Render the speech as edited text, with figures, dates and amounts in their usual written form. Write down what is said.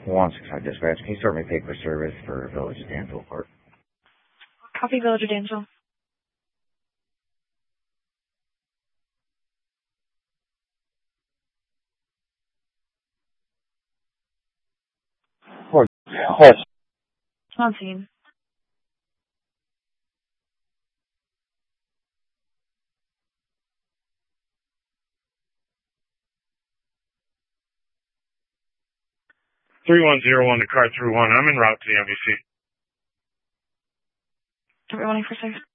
165 dispatch. Can you start my paper service for Village of Danville Park? Copy, Village of Danville. Yes. On scene. Three 3101 to car through 1. I'm en route to the MVC. Everyone for 6.